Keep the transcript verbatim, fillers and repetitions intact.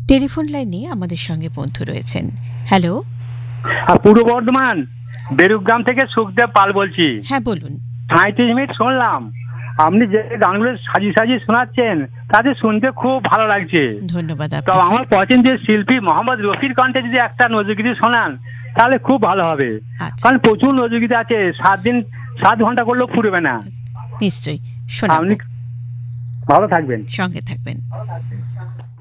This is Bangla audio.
টেলিফোন লাইনে আমাদের সঙ্গে বন্ধু রয়েছেন। হ্যালো। পূর্ব বর্ধমান বেরুগ্রাম থেকে সুখদেব পাল বলছি। হ্যাঁ বলুন। সাঁত্রিশ মিনিট শুনলাম, আপনি যে গানগুলো সাজিয়ে সাজিয়ে শোনাচ্ছেন তাতে শুনতে খুব ভালো লাগছে। ধন্যবাদ। তো আমার পছন্দের শিল্পী মোহাম্মদ রফির কণ্ঠে যদি একটা নজরুলগীতি শোনান তাহলে খুব ভালো হবে। কারণ প্রচুর নজরুলগীতি আছে, সাত দিন সাত ঘন্টা করলেও ফুরবে না। নিশ্চয়ই শোনাবো। আপনি ভালো থাকবেন, সঙ্গে থাকবেন।